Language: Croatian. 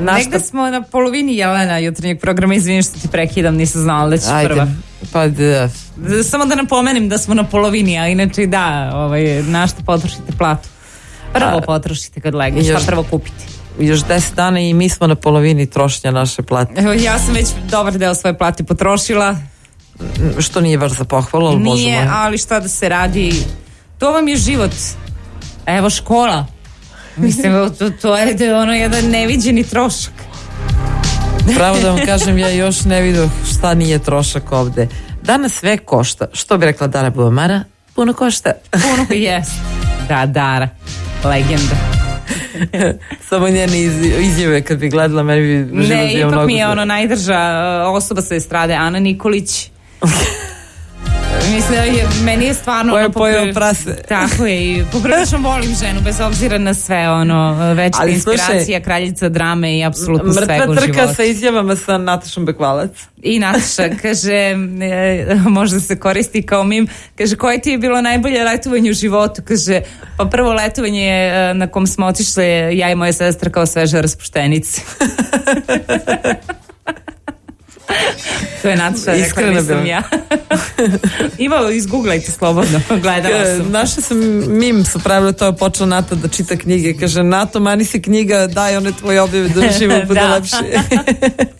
Negde smo na polovini, Jelena, jutarnjeg programa. Izvinim što ti prekidam, nisam znala da ćeš prva. Pa da. Samo da napomenem da smo na polovini, a inače na što potrošite platu. Prvo potrošite kad legneš, šta prvo kupite. Još 10 dana i mi smo na polovini trošenja naše plate. Evo, ja sam već dobar deo svoje plate potrošila. Što nije baš za pohvalu, ali nije, možemo. ali šta da se radi, to vam je život. Evo škola. Mislim, to je jedan neviđeni trošak. Pravo da vam kažem, ja još ne vidim šta nije trošak ovde. Danas sve košta. Što bi rekla Dara Bubamara? Puno košta. Puno jest. Da, Dara. Legenda. Samo njene izjave kad bi gledala, meni bi život bio mnogo. Ne, ipak mi je najdrža osoba sa estrade, Ana Nikolić. Mislim, meni je stvarno pojeo prase. Tako je, i poprilično volim ženu bez obzira na sve večita inspiracija, kraljica drame i apsolutno svega u životu. Mrtva trka sa izjavama sa Natašom Bekvalac. I Nataša kaže, možda se koristi kao mim, kaže, koje ti je bilo najbolje letovanje u životu? Kaže, pa prvo letovanje na kom smo otišli ja i moja sestra kao sveže raspuštenice. To je Nataša, rekla, nisam ja. Imao, izgooglajte slobodno, gledala sam. Naša sam mim su pravila, to je počela Nata da čita knjige. Kaže, Nato, mani se knjiga, daj one tvoje objave da živimo bude lepše.